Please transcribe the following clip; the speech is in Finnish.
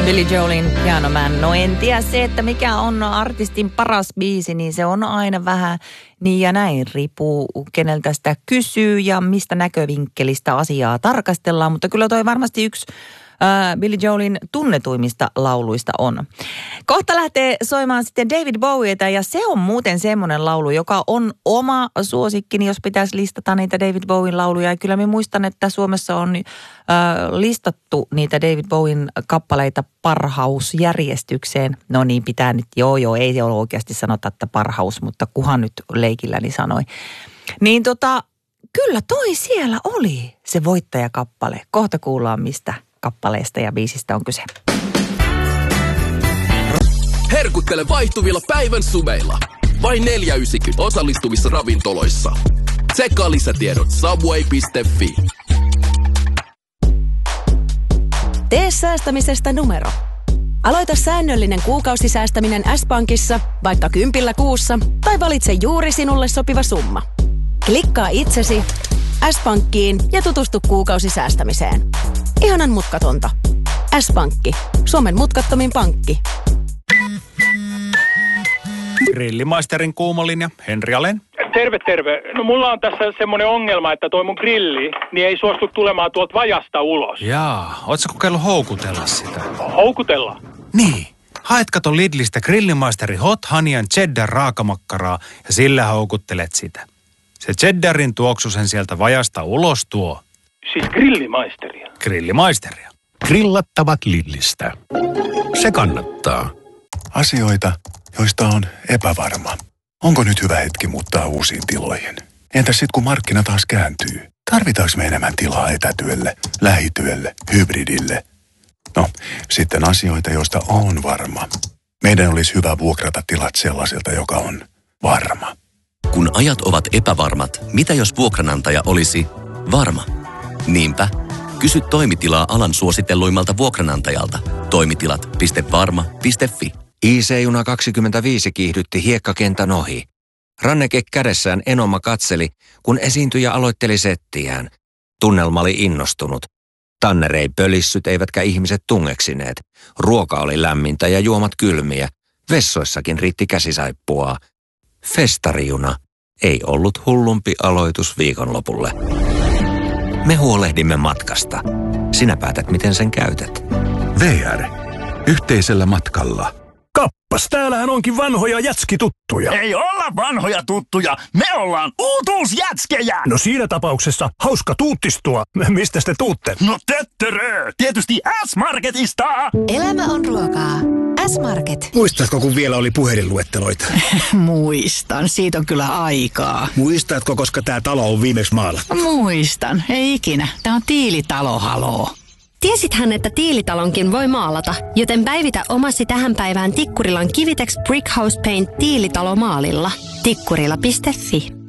Billy Joelin Piano Man. No en tiedä se, että mikä on artistin paras biisi, niin se on aina vähän niin ja näin. Riippuu keneltä sitä kysyy ja mistä näkövinkkelistä asiaa tarkastellaan. Mutta kyllä toi varmasti yksi Billy Joelin tunnetuimmista lauluista on. Kohta lähtee soimaan sitten David Bowieta ja se on muuten semmoinen laulu, joka on oma suosikkini, jos pitäisi listata niitä David Bowien lauluja. Ja kyllä minä muistan, että Suomessa on listattu niitä David Bowien kappaleita parhausjärjestykseen. No niin, pitää nyt, joo, ei se ole oikeasti sanota, että parhaus, mutta kuhan nyt leikilläni sanoi. Niin kyllä toi siellä oli se voittajakappale. Kohta kuullaan mistä kappaleesta ja biisistä on kyse. Herkuttele vaihtuvilla päivän sumeilla. Vain 4,90 osallistuvissa ravintoloissa. Tsekkaa lisätiedot subway.fi. Tee säästämisestä numero. Aloita säännöllinen kuukausisäästäminen S-Pankissa vaikka 10 kuussa tai valitse juuri sinulle sopiva summa. Klikkaa itsesi S-Pankkiin ja tutustu kuukausisäästämiseen. Ihanan mutkatonta. S-Pankki. Suomen mutkattomin pankki. Grillimaisterin kuumolinja, Henri Alen. Terve. No mulla on tässä semmoinen ongelma, että toi mun grilli niin ei suostu tulemaan tuolta vajasta ulos. Jaa, ootko kokeillut houkutella sitä? Houkutella? Niin. Haet kato Lidlistä Grillimaisteri Hot Honey Cheddar raakamakkaraa ja sillä houkuttelet sitä. Se cheddarin tuoksu sen sieltä vajasta ulos tuo. Siis grillimaisteria? Grillimaisteria. Grillattavat Lidlistä. Se kannattaa. Asioita, joista on epävarma. Onko nyt hyvä hetki muuttaa uusiin tiloihin? Entäs sit kun markkina taas kääntyy? Tarvitaanko me enemmän tilaa etätyölle, lähityölle, hybridille? No, sitten asioita, joista on varma. Meidän olisi hyvä vuokrata tilat sellaiselta, joka on varma. Kun ajat ovat epävarmat, mitä jos vuokranantaja olisi varma? Niinpä, kysy toimitilaa alan suositelluimmalta vuokranantajalta. Toimitilat.varma.fi. IC-juna 25 kiihdytti hiekkakentän ohi. Ranneke kädessään Enoma katseli, kun esiintyjä aloitteli settiään. Tunnelma oli innostunut. Tanner ei pölissyt eivätkä ihmiset tungeksineet. Ruoka oli lämmintä ja juomat kylmiä. Vessoissakin riitti käsisaippua. Festarijuna ei ollut hullumpi aloitus viikonlopulle. Me huolehdimme matkasta. Sinä päätät, miten sen käytät. VR. Yhteisellä matkalla. Kappas, täällähän onkin vanhoja jätskituttuja. Ei olla vanhoja tuttuja, me ollaan uutuusjätskejä. No siinä tapauksessa hauska tuuttistua. Mistä te tuutte? No töttörö, tietysti S-Marketista. Elämä on ruokaa. S-Market. Muistatko, kun vielä oli puhelinluetteloita? Muistan, siitä on kyllä aikaa. Muistatko, koska tämä talo on viimeksi maalattu? Muistan, ei ikinä. Tämä on Tiilitalo, haloo. Tiesithän, että Tiilitalonkin voi maalata, joten päivitä omasi tähän päivään Tikkurilan Kivitex Brick House Paint Tiilitalomaalilla. Tikkurila.fi